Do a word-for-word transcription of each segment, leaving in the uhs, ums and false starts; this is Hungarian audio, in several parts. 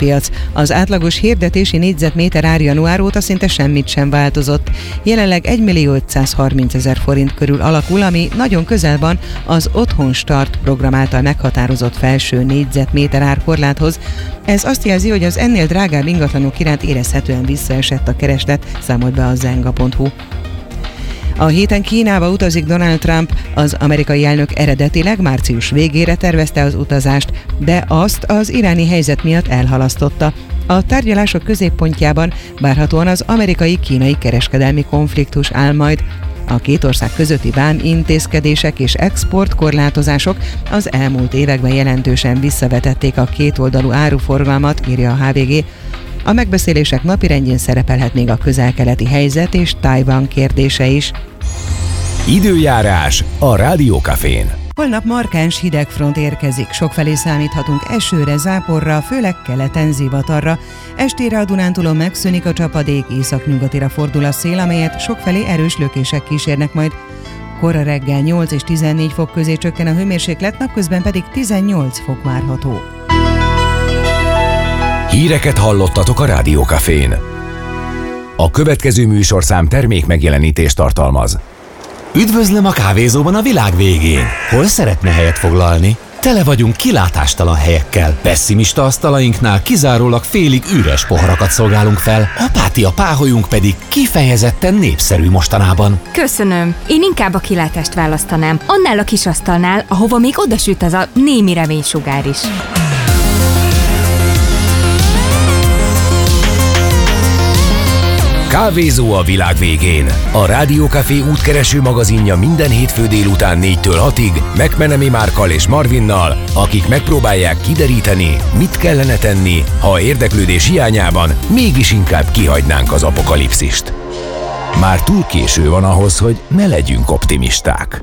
piac. Az átlagos hirdetési négyzetméter ár január óta szinte semmit sem változott. Jelenleg egymillió ötszázharmincezer forint körül alakul, ami nagyon közel van az Otthon Start program által meghatározott felső négyzetméter árkorláthoz. Ez azt jelzi, hogy az ennél drágább ingatlanok iránt érezhetően visszaesett a kereslet, számolt be a zenga pont hu. A héten Kínába utazik Donald Trump, az amerikai elnök eredetileg március végére tervezte az utazást, de azt az iráni helyzet miatt elhalasztotta. A tárgyalások középpontjában várhatóan az amerikai-kínai kereskedelmi konfliktus áll majd. A két ország közötti vám intézkedések és exportkorlátozások az elmúlt években jelentősen visszavetették a kétoldalú áruforgalmat, írja a há vé gé. A megbeszélések napirendjén szerepelhet még a közel-keleti helyzet és Tajvan kérdése is. Időjárás a Rádiókafén. Holnap markáns hidegfront érkezik, sokfelé számíthatunk esőre, záporra, főleg keleten zivatarra. Estére a Dunántúlon megszűnik a csapadék, északnyugatira fordul a szél, amelyet sokfelé erős lökések kísérnek majd. Kora reggel nyolc és tizennégy fok közé csökken a hőmérséklet, napközben pedig tizennyolc fok várható. Híreket hallottatok a Rádiókafén. A következő műsorszám termék megjelenítést tartalmaz. Üdvözlöm a kávézóban a világ végén. Hol szeretne helyet foglalni? Tele vagyunk kilátástalan helyekkel. Pessimista asztalainknál kizárólag félig üres poharakat szolgálunk fel, apátia páholyunk pedig kifejezetten népszerű mostanában. Köszönöm. Én inkább a kilátást választanám. Annál a kis asztalnál, ahova még odasüt az a némi reménysugár is. Kávézó a világ végén. A Rádiókafé útkereső magazinja minden hétfő délután négytől hatig McMenemy Márkkal és Marvinnal, akik megpróbálják kideríteni, mit kellene tenni, ha érdeklődés hiányában mégis inkább kihagynánk az apokalipszist. Már túl késő van ahhoz, hogy ne legyünk optimisták.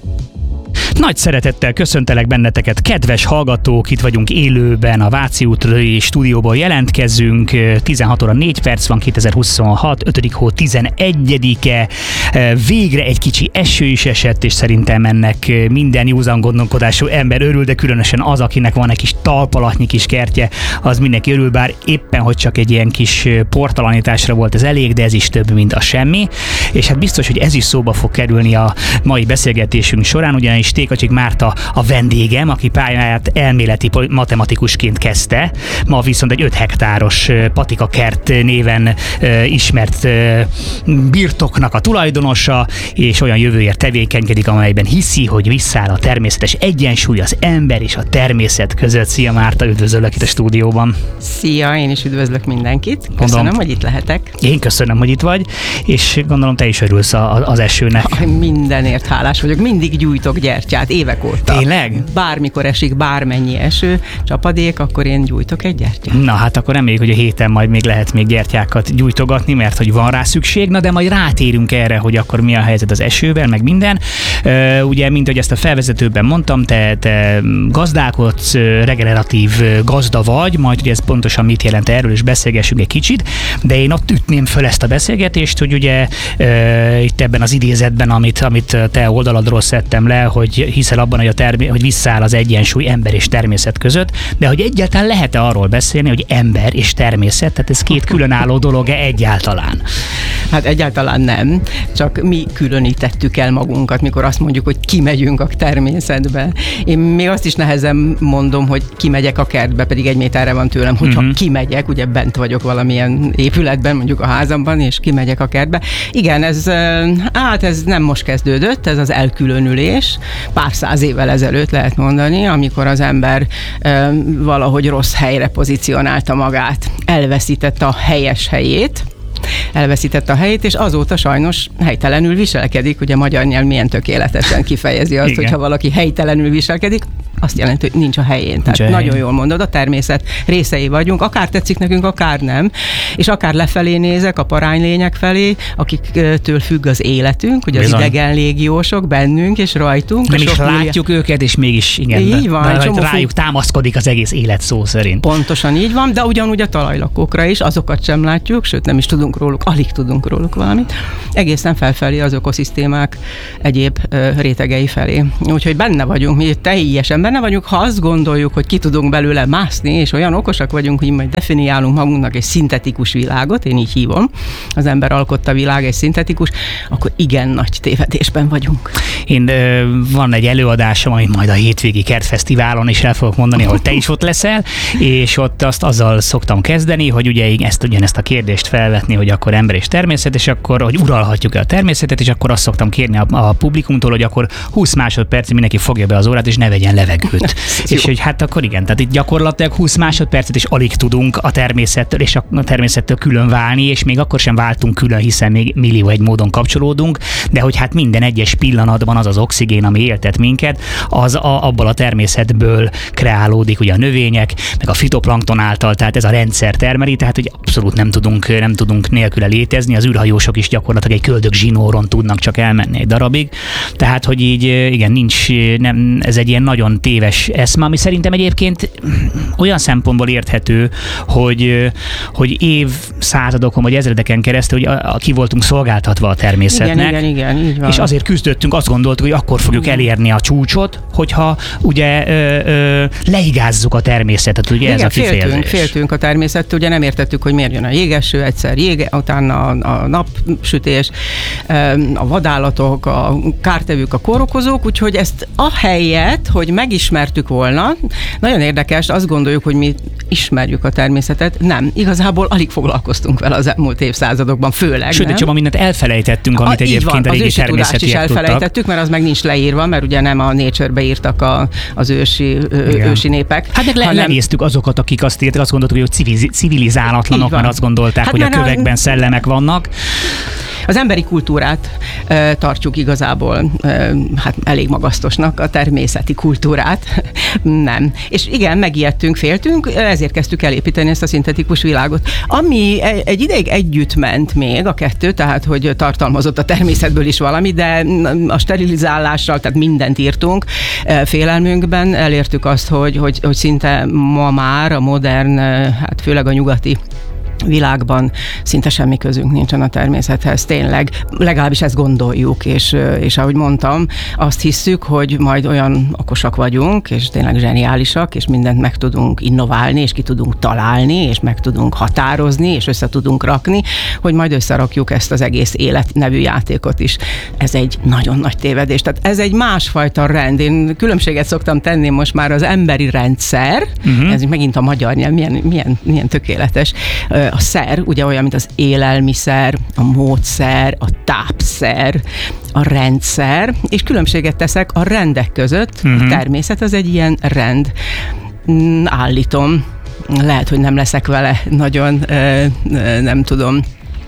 Nagy szeretettel köszöntelek benneteket, kedves hallgatók, itt vagyunk élőben, a Váci úti stúdióból jelentkezünk, tizenhat óra négy perc van, kétezer-huszonhat, ötödik hó tizenegyedike, végre egy kicsi eső is esett, és szerintem ennek minden józan gondolkodású ember örül, de különösen az, akinek van egy kis talpalatnyi kis kertje, az mindenki örül, bár éppen, hogy csak egy ilyen kis portalanításra volt ez elég, de ez is több, mint a semmi, és hát biztos, hogy ez is szóba fog kerülni a mai beszélgetésünk során, ugyanis Tékacsik Márta a vendégem, aki pályáját elméleti matematikusként kezdte, ma viszont egy öt hektáros patikakert néven ismert birtoknak a tulajdonosa, és olyan jövőért tevékenykedik, amelyben hiszi, hogy visszáll a természetes egyensúly az ember és a természet között. Szia Márta, üdvözöllek itt a stúdióban. Szia, én is üdvözlök mindenkit. Köszönöm, gondolom, hogy itt lehetek. Én köszönöm, hogy itt vagy, és gondolom te is örülsz az esőnek. Mindenért hálás vagyok, mindig gyújtok gyertyát, évek óta. Tényleg? Bármikor esik bármennyi eső, csapadék, akkor én gyújtok egy gyertyát. Na hát akkor reméljük, hogy a héten majd még lehet még gyertyákat gyújtogatni, mert hogy van rá szükség, na de majd rátérünk erre, hogy akkor mi a helyzet az esőben, meg minden. Uh, ugye, mint hogy ezt a felvezetőben mondtam, te, te gazdálkodsz, regeneratív gazda vagy, majd hogy ez pontosan mit jelent, erről is beszélgessünk egy kicsit, de én ott ütném föl ezt a beszélgetést, hogy ugye uh, itt ebben az idézetben, amit, amit te oldaladról szedtem le, hogy hiszel abban, hogy, a termé- hogy visszáll az egyensúly ember és természet között, de hogy egyáltalán lehet-e arról beszélni, hogy ember és természet, tehát ez két különálló dolog-e egyáltalán? Hát egyáltalán nem, csak mi különítettük el magunkat, mikor azt mondjuk, hogy kimegyünk a természetbe. Én még azt is nehezen mondom, hogy kimegyek a kertbe, pedig egy méterre van tőlem, hogyha uh-huh. kimegyek, ugye bent vagyok valamilyen épületben, mondjuk a házamban, és kimegyek a kertbe. Igen, ez, hát ez nem most kezdődött, ez az elkülönülés, pár száz évvel ezelőtt lehet mondani, amikor az ember e, valahogy rossz helyre pozícionálta magát, elveszítette a helyes helyét, elveszítette a helyét, és azóta sajnos helytelenül viselkedik. Ugye magyar nyelv milyen tökéletesen kifejezi azt, hogyha valaki helytelenül viselkedik, azt jelenti, hogy nincs a helyén. Tehát nincs nagyon jól mondod, a természet részei vagyunk, akár tetszik nekünk, akár nem, és akár lefelé nézek a paránylények felé, akiktől függ az életünk, ugye az idegen légiósok bennünk és rajtunk. Nem is látjuk őket, és mégis igen, így van, de, de rájuk támaszkodik az egész élet szó szerint. Pontosan így van, de ugyanúgy a talajlakókra is, azokat sem látjuk, sőt nem is tudunk róluk, alig tudunk róluk valamit, egészen felfelé az ökoszisztémák egyéb ö, rétegei felé. Úgyhogy benne vagyunk, mi teljesen benne vagyunk, ha azt gondoljuk, hogy ki tudunk belőle mászni, és olyan okosak vagyunk, hogy majd definiálunk magunknak egy szintetikus világot, én így hívom, az ember alkotta világ egy szintetikus, akkor igen nagy tévedésben vagyunk. Én van egy előadásom, amit majd a hétvégi Kertfesztiválon is el fogok mondani, ahol te is ott leszel, és ott azt azzal szoktam kezdeni, hogy ugye ezt, ugyanezt a kérdést felvetni, hogy akkor ember és természet, és akkor, hogy uralhatjuk-e a természetet, és akkor azt szoktam kérni a, a publikumtól, hogy akkor húsz másodpercig mindenki fogja be az órát, és ne vegyen levegőt. És hogy hát akkor igen, tehát itt gyakorlatilag húsz másodpercet is alig tudunk a természettől és a természettől külön válni, és még akkor sem váltunk külön, hiszen még millió egy módon kapcsolódunk, de hogy hát minden egyes pillanatban az az oxigén, ami éltet minket, az a, abból a természetből kreálódik ugye a növények, meg a fitoplankton által, tehát ez a rendszer termeli, tehát hogy abszolút nem tudunk, nem tudunk nélküle létezni, az űrhajósok is gyakorlatilag egy köldök zsinóron tudnak csak elmenni egy darabig, tehát hogy így igen, nincs, nem, ez egy ilyen nagyon téves eszme, ami szerintem egyébként olyan szempontból érthető, hogy, hogy évszázadokon vagy ezredeken keresztül, hogy a, a, ki voltunk szolgáltatva a természetnek. Igen, igen, igen, így van. És azért küzdöttünk, azt gondoltuk, hogy akkor fogjuk elérni a csúcsot, hogyha ugye ö, ö, leigázzuk a természetet, ugye igen, ez a kifejezés. Féltünk, féltünk a természettől, ugye nem értettük, hogy miért jön a jégeső, egyszer jége, utána a, a napsütés, a vadállatok, a kártevők, a kórokozók, úgyhogy ezt ahelyett, hogy megismertük volna, nagyon érdekes, azt gondoljuk, hogy mi ismerjük a természetet, nem, igazából alig foglalkoztunk vele az elmúlt évszázadokban, főleg. Sőt, egy csomó mindent elfelejtettünk, amit a, egyébként a régi természetiek is elfelejtettük, mert az meg nincs leírva, mert ugye nem a Nature-be írtak a, az ősi, ősi népek. Hát meg le, hanem... lenéztük azokat, akik azt írtak, azt gondoltuk, hogy civiliz- civilizálatlanok, mert azt gondolták, hát hogy a kövekben a... szellemek vannak. Az emberi kultúrát e, tartjuk igazából e, hát elég magasztosnak, a természeti kultúrát nem. És igen, megijedtünk, féltünk, ezért kezdtük elépíteni ezt a szintetikus világot. Ami egy ideig együtt ment még a kettő, tehát hogy tartalmazott a természetből is valami, de a sterilizálással, tehát mindent írtunk félelmünkben, elértük azt, hogy, hogy, hogy szinte ma már a modern, hát főleg a nyugati világban szinte semmi közünk nincsen a természethez, tényleg. Legalábbis ezt gondoljuk, és, és ahogy mondtam, azt hisszük, hogy majd olyan okosak vagyunk, és tényleg zseniálisak, és mindent meg tudunk innoválni, és ki tudunk találni, és meg tudunk határozni, és össze tudunk rakni, hogy majd összerakjuk ezt az egész élet nevű játékot is. Ez egy nagyon nagy tévedés. Tehát ez egy másfajta rend. Én különbséget szoktam tenni most már az emberi rendszer, uh-huh. ez megint a magyar nyelv, milyen, milyen, milyen tökéletes. A szer, ugye olyan, mint az élelmiszer, a módszer, a tápszer, a rendszer, és különbséget teszek a rendek között. Uh-huh. A természet az egy ilyen rend. Állítom, lehet, hogy nem leszek vele nagyon, nem tudom,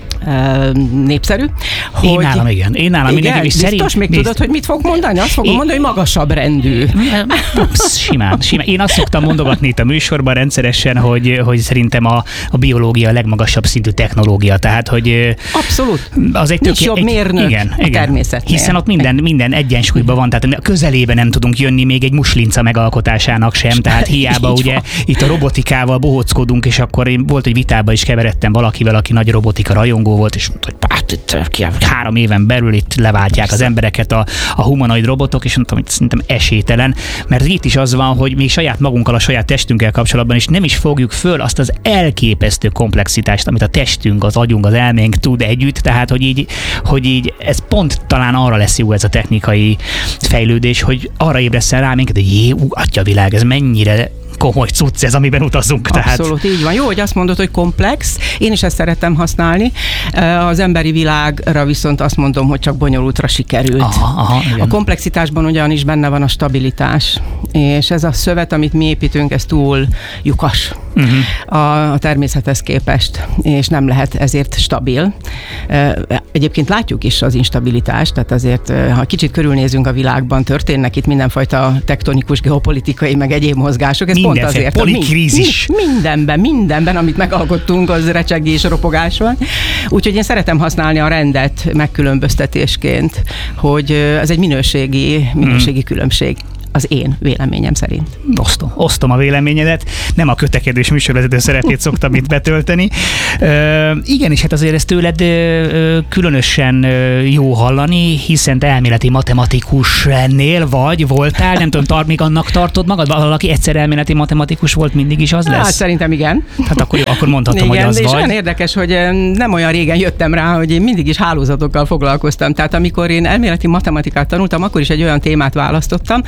népszerű. Hogy... Én nálam, igen. Én nálam igen, mindenki is biztos szerint... még nézd... tudod, hogy mit fog mondani? Azt fogom én... mondani, hogy magasabb rendű. Psz, simán, simán. Én azt szoktam mondogatni itt a műsorban rendszeresen, hogy, hogy szerintem a, a biológia a legmagasabb szintű technológia. Tehát, hogy... Abszolút. Az egy Nincs jobb mérnök igen, a természetnél. Hiszen ott minden, minden egyensúlyban van, tehát a közelébe nem tudunk jönni még egy muslinca megalkotásának sem, tehát hiába ugye van. Itt a robotikával bohóckodunk, és akkor én volt egy vitában is keveredtem valakivel, aki nagy robotika rajongó volt, és mondta, hogy hát itt három éven belül itt leváltják az embereket a, a humanoid robotok, és mondtam, hogy szerintem esélytelen, mert itt is az van, hogy mi saját magunkkal, a saját testünkkel kapcsolatban is nem is fogjuk föl azt az elképesztő komplexitást, amit a testünk, az agyunk, az elménk tud együtt, tehát hogy így, hogy így ez pont talán arra lesz jó ez a technikai fejlődés, hogy arra ébresszel rá minket, hogy jé, ú, atyavilág, ez mennyire komoly cucc ez, amiben utazunk. Abszolút, tehát... így van. Jó, hogy azt mondod, hogy komplex. Én is ezt szeretem használni. Az emberi világra viszont azt mondom, hogy csak bonyolultra sikerült. Aha, aha, a komplexitásban ugyanis benne van a stabilitás. És ez a szövet, amit mi építünk, ez túl lyukas uh-huh. a, a természethez képest, és nem lehet ezért stabil. Egyébként látjuk is az instabilitást, tehát azért, ha kicsit körülnézünk a világban, történnek itt mindenfajta tektonikus, geopolitikai, meg egyéb mozgások. Ez pont azért. Polikrízis. Mi, mindenben, mindenben, amit megalkottunk, az recsegés, ropogás van. Úgyhogy én szeretem használni a rendet megkülönböztetésként, hogy ez egy minőségi, minőségi mm. különbség. az én véleményem szerint. Osztom, osztom a véleményedet, nem a kötekedős műsorvezető szerepét szoktam itt betölteni. Ö, igen, és hát azért ez tőled ö, különösen ö, jó hallani, hiszen te elméleti matematikus lennél, vagy voltál, nem tudom, tar- még annak tartod magad? Valaki egyszer elméleti matematikus volt, mindig is az lesz? Hát szerintem igen. Hát akkor, akkor mondhatom, igen, hogy az és vagy. olyan érdekes, hogy nem olyan régen jöttem rá, hogy én mindig is hálózatokkal foglalkoztam. Tehát amikor én elméleti matematikát tanultam, akkor is egy olyan témát választottam,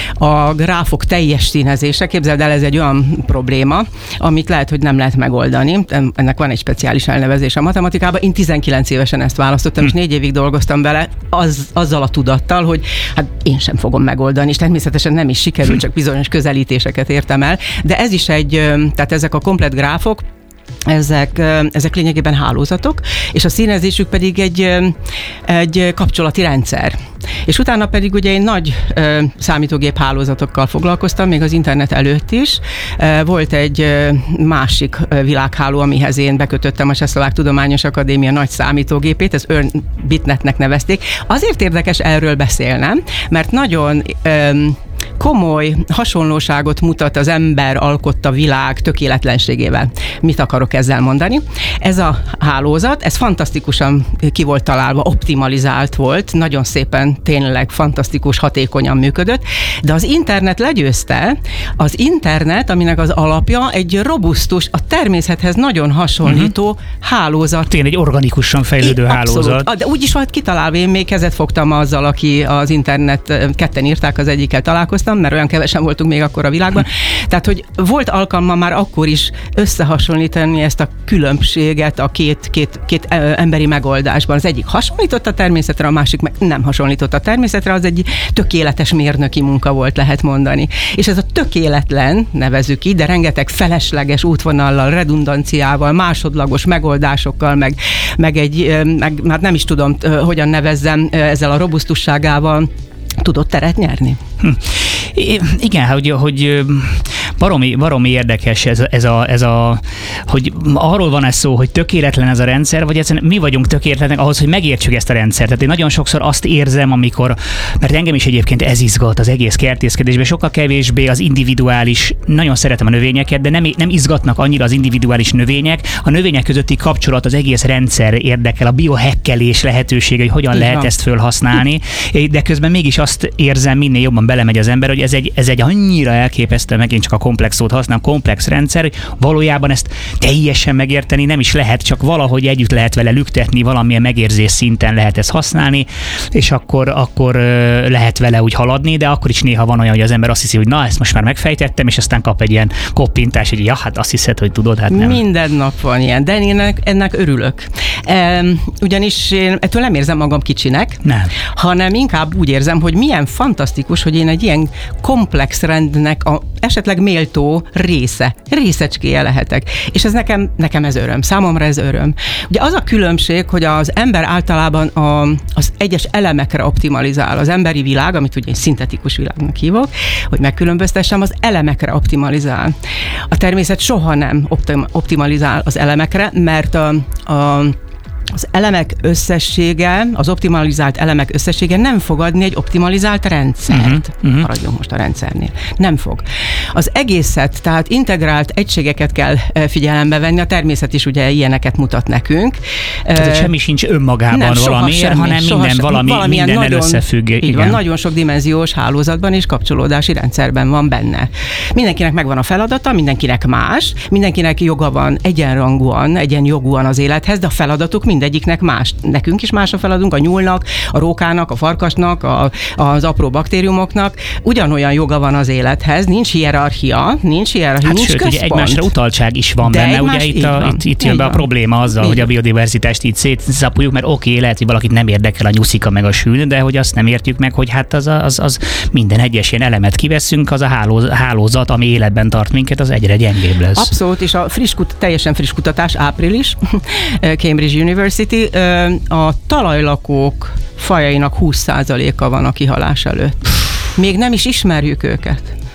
a gráfok teljes színezése. Képzeld el, ez egy olyan probléma, amit lehet, hogy nem lehet megoldani. Ennek van egy speciális elnevezés a matematikában. Én tizenkilenc évesen ezt választottam, hm. és négy évig dolgoztam vele az, azzal a tudattal, hogy hát én sem fogom megoldani, és természetesen nem is sikerült, csak bizonyos közelítéseket értem el. De ez is egy, tehát ezek a komplett gráfok, Ezek, ezek lényegében hálózatok, és a színezésük pedig egy, egy kapcsolati rendszer. És utána pedig ugye én nagy ö, számítógép hálózatokkal foglalkoztam, még az internet előtt is. Volt egy másik világháló, amihez én bekötöttem a Csehszlovák Tudományos Akadémia nagy számítógépét, ez EarnBitNetnek nevezték. Azért érdekes erről beszélnem, mert nagyon... Ö, komoly hasonlóságot mutat az ember alkotta világ tökéletlenségével. Mit akarok ezzel mondani? Ez a hálózat, ez fantasztikusan ki volt találva, optimalizált volt, nagyon szépen, tényleg fantasztikus, hatékonyan működött, de az internet legyőzte, az internet, aminek az alapja egy robusztus, a természethez nagyon hasonlító uh-huh. hálózat. Tényleg egy organikusan fejlődő é, hálózat. Abszolút. De úgy is volt kitalálva, én még kezet fogtam azzal, aki az internet, ketten írták, az egyikkel találkoztam, mert olyan kevesen voltunk még akkor a világban. Tehát, hogy volt alkalma már akkor is összehasonlítani ezt a különbséget a két, két, két emberi megoldásban. Az egyik hasonlított a természetre, a másik meg nem hasonlított a természetre, az egy tökéletes mérnöki munka volt, lehet mondani. És ez a tökéletlen, nevezzük így, de rengeteg felesleges útvonallal, redundanciával, másodlagos megoldásokkal, meg, meg egy, meg, már nem is tudom, hogyan nevezzem, ezzel a robusztusságával tudott teret nyerni. Hm. Igen, hogy, hogy baromi, baromi érdekes ez, ez, a, ez a, hogy arról van ez szó, hogy tökéletlen ez a rendszer, vagy egyszerűen mi vagyunk tökéletlenek ahhoz, hogy megértsük ezt a rendszert. Tehát én nagyon sokszor azt érzem, amikor, mert engem is egyébként ez izgat az egész kertészkedésben, sokkal kevésbé az individuális, nagyon szeretem a növényeket, de nem, nem izgatnak annyira az individuális növények, a növények közötti kapcsolat, az egész rendszer érdekel, a biohekkelés lehetősége, hogy hogyan lehet ja. ezt fölhasználni, de közben mégis azt érzem, minél jobban belemegy az ember, hogy ez egy, ez egy annyira elképesztő, megint csak a komplex szót használom, komplex rendszer, hogy valójában ezt teljesen megérteni nem is lehet, csak valahogy együtt lehet vele lüktetni, valamilyen megérzés szinten lehet ezt használni, és akkor, akkor lehet vele úgy haladni, de akkor is néha van olyan, hogy az ember azt hiszi, hogy na, ezt most már megfejtettem, és aztán kap egy ilyen koppintás, hogy ja, hát azt hiszed, hogy tudod, hát nem. Minden nap van ilyen, de én ennek, ennek örülök. E, ugyanis én ettől nem érzem magam kicsinek, nem. hanem inkább úgy érzem, hogy milyen fantasztikus, hogy én egy ilyen komplex rendnek a esetleg méltó része, részecskéje lehetek. És ez nekem, nekem ez öröm, számomra ez öröm. Ugye az a különbség, hogy az ember általában a, az egyes elemekre optimalizál. Az emberi világ, amit ugye szintetikus világnak hívok, hogy megkülönböztessem, az elemekre optimalizál. A természet soha nem optim, optimalizál az elemekre, mert a, a az elemek összessége, az optimalizált elemek összessége nem fog adni egy optimalizált rendszert. Uh-huh, uh-huh. Maradjunk most a rendszernél. Nem fog. Az egészet, tehát integrált egységeket kell figyelembe venni, a természet is ugye ilyeneket mutat nekünk. Tehát semmi sincs önmagában nem, valamiért, semmi, hanem minden valami, mindennel összefügg. Így van, nagyon sok dimenziós hálózatban és kapcsolódási rendszerben van benne. Mindenkinek megvan a feladata, mindenkinek más, mindenkinek joga van egyenrangúan, egyenjogúan az élethez, de a feladatok mindegyiknek más. Nekünk is más a feladunk, a nyúlnak, a rókának, a farkasnak, a, az apró baktériumoknak. Ugyanolyan joga van az élethez, nincs hierarchia, nincs hierarchia, hát nincs sőt, központ. Ugye egymásra utaltság is van de benne, egymás, ugye itt, a, itt, itt jön be a probléma azzal, így hogy a biodiverzitást így szétszapuljuk, mert oké, okay, lehet, hogy valakit nem érdekel a nyuszika meg a sül, de hogy azt nem értjük meg, hogy hát az, az, az minden egyes ilyen elemet kiveszünk, az a hálóz, hálózat, ami életben tart minket, az egyre gyengébb lesz. Abszolút, és a friss, teljesen friss kutatás, április, Cambridge University, a talajlakók fajainak húsz százaléka van a kihalás előtt. Még nem is ismerjük őket.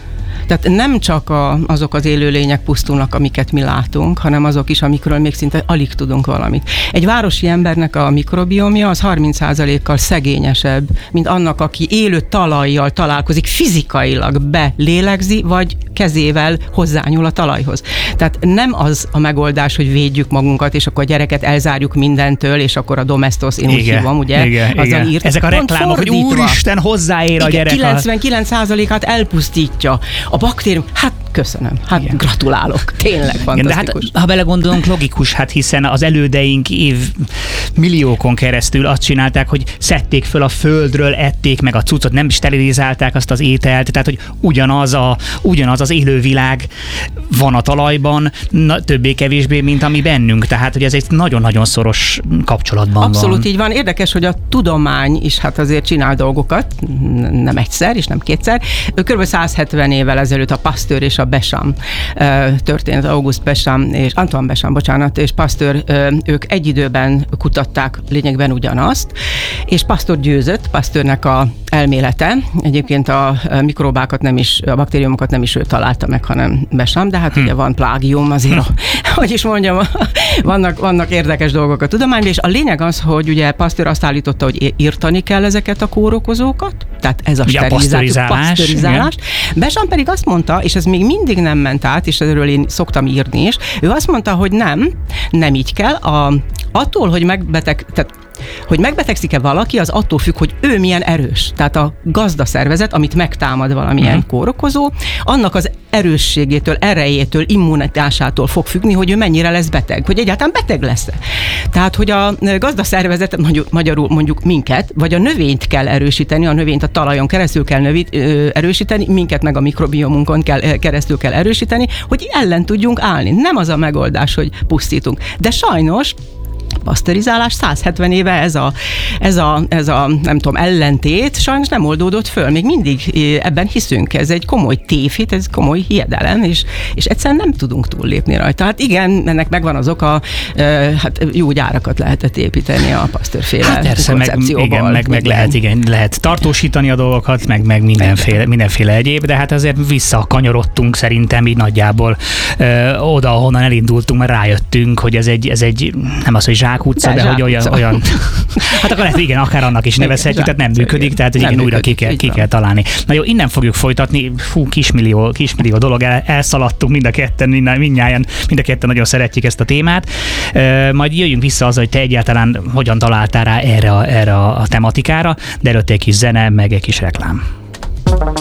Tehát nem csak a, azok az élőlények pusztulnak, amiket mi látunk, hanem azok is, amikről még szinte alig tudunk valamit. Egy városi embernek a mikrobiomja az harminc százalékkal szegényesebb, mint annak, aki élő talajjal találkozik, fizikailag belélegzi, vagy kezével hozzányúl a talajhoz. Tehát nem az a megoldás, hogy védjük magunkat, és akkor a gyereket elzárjuk mindentől, és akkor a domestos, én úgy igen, hívom, ugye? Igen, igen. Írt, ezek a reklámok, hogy úristen, hozzáér a gyerek. kilencvenkilenc százalékát elpusztítja. A baktérium, hát köszönöm, hát igen. Gratulálok, tényleg fantasztikus. Igen, de hát, ha belegondolunk, logikus, hát hiszen az elődeink év milliókon keresztül azt csinálták, hogy szedték föl a földről, ették meg a cuccot, nem sterilizálták azt az ételt, tehát hogy ugyanaz, a, ugyanaz az élővilág van a talajban, na, többé-kevésbé, mint ami bennünk, tehát hogy ez egy nagyon-nagyon szoros kapcsolatban Abszolút van. Abszolút így van. Érdekes, hogy a tudomány is hát azért csinál dolgokat, nem egyszer és nem kétszer. Körülbelül száz hetven évvel ezelőtt a Pasteur és a Béchamp történt, Auguste Béchamp és Antoine Béchamp, bocsánat, és Pasteur, ők egy időben kutatták lényegben ugyanazt, és Pasteur győzött, Pasteurnek a elmélete, egyébként a mikrobákat nem is, a baktériumokat nem is ő találta meg, hanem Béchamp, de hát hm. ugye van plágium azért, hm. hogy is mondjam, vannak, vannak érdekes dolgok a tudományban, és a lényeg az, hogy ugye Pasteur azt állította, hogy írtani kell ezeket a kórokozókat, tehát ez a sterilizálást. Béchamp pedig azt mondta, és ez még mindig nem ment át, és erről én szoktam írni is, ő azt mondta, hogy nem, nem így kell, a, attól, hogy megbeteg, tehát hogy megbetegszik-e valaki, az attól függ, hogy ő milyen erős. Tehát a gazdaszervezet, amit megtámad valamilyen uh-huh. kórokozó, annak az erősségétől, erejétől, immunitásától fog függni, hogy ő mennyire lesz beteg, hogy egyáltalán beteg lesz-e. Tehát, hogy a gazdaszervezet, mondjuk, magyarul mondjuk minket, vagy a növényt kell erősíteni, a növényt a talajon keresztül kell növít, ö, erősíteni, minket meg a mikrobiomunkon kell, keresztül kell erősíteni, hogy ellen tudjunk állni. Nem az a megoldás, hogy pusztítunk. De sajnos pasztörizálás száz hetven éve ez a, ez a, ez a, nem tudom, ellentét sajnos nem oldódott föl. Még mindig ebben hiszünk. Ez egy komoly tévhit, ez komoly hiedelem, és, és egyszerűen nem tudunk túllépni rajta. Hát igen, ennek megvan az oka, hát jó gyárakat lehetett építeni a Pasteur-féle hát persze, koncepcióval. Meg, igen, meg, meg lehet, igen, lehet tartósítani a dolgokat, meg, meg mindenféle, mindenféle egyéb, de hát azért visszakanyarodtunk szerintem így nagyjából ö, oda, ahonnan elindultunk, mert rájöttünk, hogy ez egy, ez egy nem az, hogy zsákutca, de, de hogy olyan, olyan hát akkor lehet, igen, akár annak is nevezhetjük, tehát nem működik, tehát hogy igen, újra ki kell, ki kell találni. Na jó, innen fogjuk folytatni, fú, kismillió, kismillió dolog, el, elszaladtunk mind a ketten, mind, mindnyájan, mind a ketten nagyon szeretjük ezt a témát. E, majd jöjjünk vissza azzal, hogy te egyáltalán hogyan találtál rá erre a, erre a tematikára, de előtte egy kis zene, meg egy kis reklám.